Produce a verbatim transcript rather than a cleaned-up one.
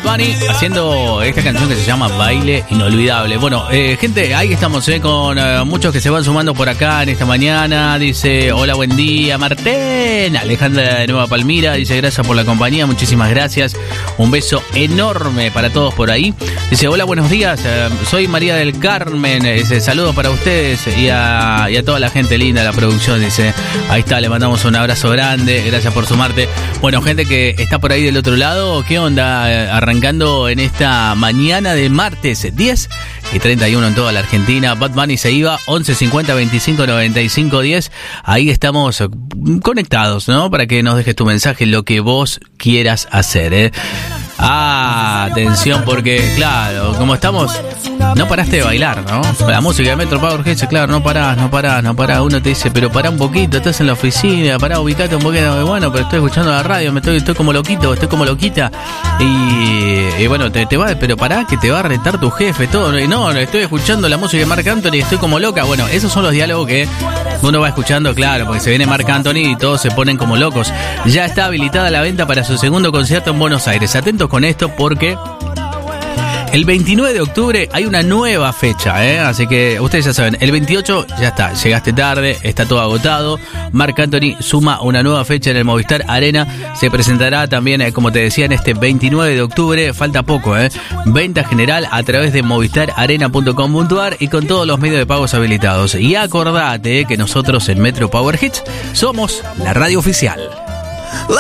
Bad Bunny haciendo esta canción que se llama Baile Inolvidable. Bueno, eh, gente, ahí estamos eh, con eh, muchos que se van sumando por acá en esta mañana. Dice, hola, buen día, Martín. Alejandra de Nueva Palmira dice, gracias por la compañía, muchísimas gracias. Un beso enorme para todos por ahí. Dice, hola, buenos días, eh, soy María del Carmen. Dice, saludos para ustedes y a, y a toda la gente linda de la producción. Dice, ahí está, le mandamos un abrazo grande, gracias por sumarte. Bueno, gente que está por ahí del otro lado, ¿qué onda? Arrancando en esta mañana de martes diez y treinta y uno en toda la Argentina. Bad Bunny se iba, once cincuenta veinticinco noventa y cinco diez. Ahí estamos conectados, ¿no? Para que nos dejes tu mensaje, lo que vos quieras hacer, ¿eh? Ah, atención, porque, claro, como estamos, no paraste de bailar, ¿no? La música de Metro Power Hits, claro, no parás, no parás, no parás. Uno te dice, pero pará un poquito, estás en la oficina, pará, ubicate un poquito. Bueno, pero estoy escuchando la radio, me estoy, estoy como loquito, estoy como loquita. Y, y bueno, te, te va, pero pará, que te va a retar tu jefe, todo. Y no, estoy escuchando la música de Marc Anthony, estoy como loca. Bueno, esos son los diálogos que uno va escuchando, claro, porque se viene Marc Anthony y todos se ponen como locos. Ya está habilitada la venta para su segundo concierto en Buenos Aires. Atentos con esto porque el veintinueve de octubre hay una nueva fecha, ¿eh? Así que ustedes ya saben, el veintiocho ya está, llegaste tarde, está todo agotado. Marc Anthony suma una nueva fecha en el Movistar Arena. Se presentará también, eh, como te decía, en este veintinueve de octubre. Falta poco, ¿eh? Venta general a través de movistar arena punto com punto a r y con todos los medios de pagos habilitados. Y acordate eh, que nosotros en Metro Power Hits somos la radio oficial.